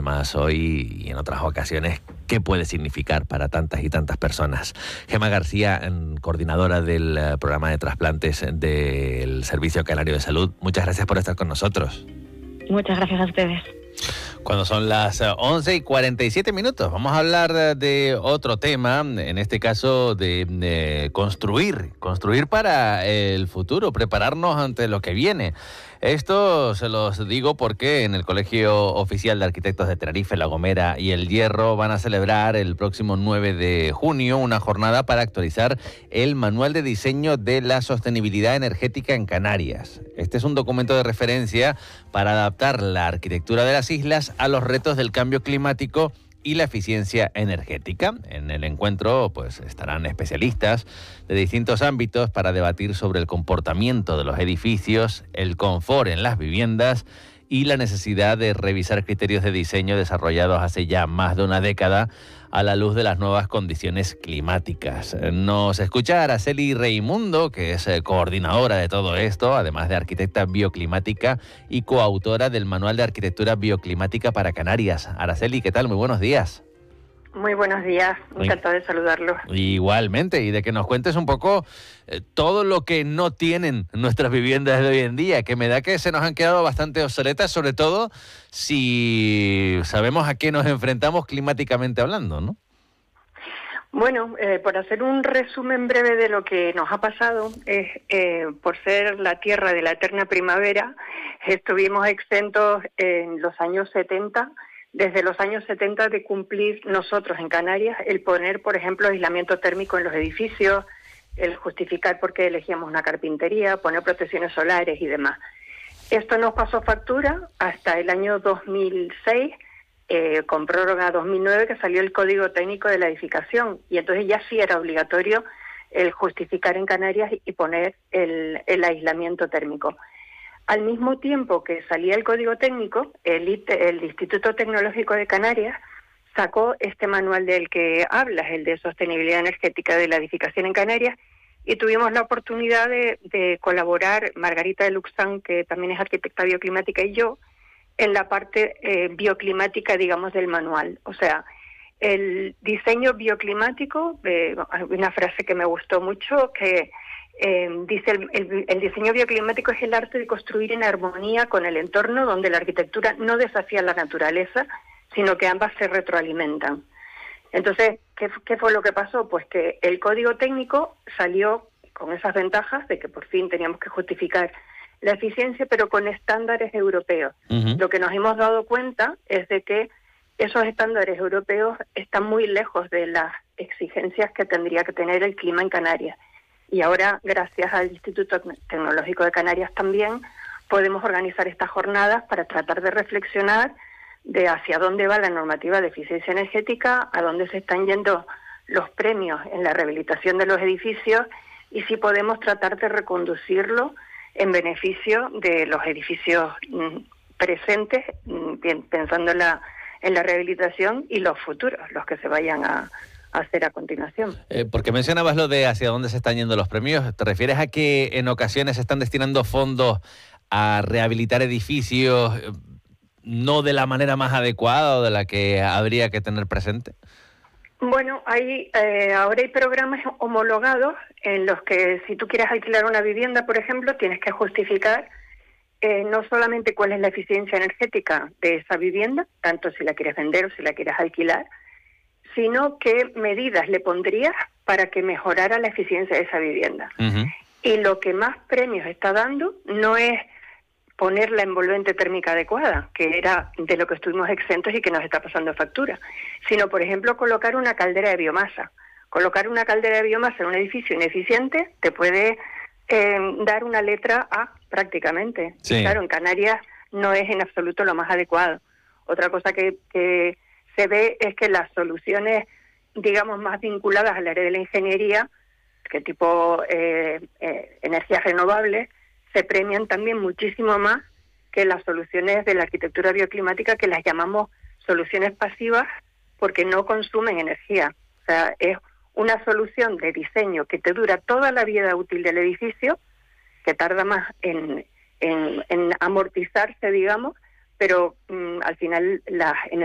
además hoy y en otras ocasiones, qué puede significar para tantas y tantas personas. Gemma García, coordinadora del programa de trasplantes del Servicio Canario de Salud, muchas gracias por estar con nosotros. Muchas gracias a ustedes. Cuando son las 11:47, vamos a hablar de otro tema, en este caso de construir para el futuro, prepararnos ante lo que viene. Esto se los digo porque en el Colegio Oficial de Arquitectos de Tenerife, La Gomera y El Hierro van a celebrar el próximo 9 de junio una jornada para actualizar el Manual de Diseño de la Sostenibilidad Energética en Canarias. Este es un documento de referencia para adaptar la arquitectura de las islas a los retos del cambio climático y la eficiencia energética. En el encuentro pues estarán especialistas de distintos ámbitos para debatir sobre el comportamiento de los edificios, el confort en las viviendas y la necesidad de revisar criterios de diseño desarrollados hace ya más de una década a la luz de las nuevas condiciones climáticas. Nos escucha Araceli Reimundo, que es coordinadora de todo esto, además de arquitecta bioclimática y coautora del Manual de Arquitectura Bioclimática para Canarias. Araceli, ¿qué tal? Muy buenos días. Muy buenos días, encantada de saludarlos. Igualmente, y de que nos cuentes un poco todo lo que no tienen nuestras viviendas de hoy en día, que me da que se nos han quedado bastante obsoletas, sobre todo si sabemos a qué nos enfrentamos climáticamente hablando, ¿no? Bueno, por hacer un resumen breve de lo que nos ha pasado, por ser la tierra de la eterna primavera, estuvimos exentos en los años 70, desde los años 70 de cumplir nosotros en Canarias el poner, por ejemplo, aislamiento térmico en los edificios, el justificar por qué elegíamos una carpintería, poner protecciones solares y demás. Esto nos pasó factura hasta el año 2006, con prórroga 2009, que salió el Código Técnico de la Edificación, y entonces ya sí era obligatorio el justificar en Canarias y poner el aislamiento térmico. Al mismo tiempo que salía el Código Técnico, el Instituto Tecnológico de Canarias sacó este manual del que hablas, el de sostenibilidad energética de la edificación en Canarias, y tuvimos la oportunidad de colaborar, Margarita de Luxán, que también es arquitecta bioclimática, y yo, en la parte bioclimática, digamos, del manual. O sea, el diseño bioclimático, una frase que me gustó mucho, que dice el diseño bioclimático es el arte de construir en armonía con el entorno donde la arquitectura no desafía la naturaleza, sino que ambas se retroalimentan. Entonces, ¿qué fue lo que pasó? Pues que el código técnico salió con esas ventajas de que por fin teníamos que justificar la eficiencia, pero con estándares europeos. Uh-huh. Lo que nos hemos dado cuenta es de que esos estándares europeos están muy lejos de las exigencias que tendría que tener el clima en Canarias. Y ahora, gracias al Instituto Tecnológico de Canarias también, podemos organizar estas jornadas para tratar de reflexionar de hacia dónde va la normativa de eficiencia energética, a dónde se están yendo los premios en la rehabilitación de los edificios y si podemos tratar de reconducirlo en beneficio de los edificios presentes, pensando en la rehabilitación, y los futuros, los que se vayan a hacer a continuación. Porque mencionabas lo de hacia dónde se están yendo los premios. ¿Te refieres a que en ocasiones se están destinando fondos a rehabilitar edificios no de la manera más adecuada o de la que habría que tener presente? Bueno, ahora hay programas homologados en los que si tú quieres alquilar una vivienda, por ejemplo, tienes que justificar no solamente cuál es la eficiencia energética de esa vivienda, tanto si la quieres vender o si la quieres alquilar, sino qué medidas le pondrías para que mejorara la eficiencia de esa vivienda. Uh-huh. Y lo que más premios está dando no es poner la envolvente térmica adecuada, que era de lo que estuvimos exentos y que nos está pasando factura, sino, por ejemplo, colocar una caldera de biomasa. Colocar una caldera de biomasa en un edificio ineficiente te puede dar una letra A prácticamente. Sí. Claro, en Canarias no es en absoluto lo más adecuado. Otra cosa que se ve es que las soluciones, digamos, más vinculadas al área de la ingeniería, que tipo energías renovables, se premian también muchísimo más que las soluciones de la arquitectura bioclimática, que las llamamos soluciones pasivas porque no consumen energía. O sea, es una solución de diseño que te dura toda la vida útil del edificio, que tarda más en amortizarse, digamos, pero al final las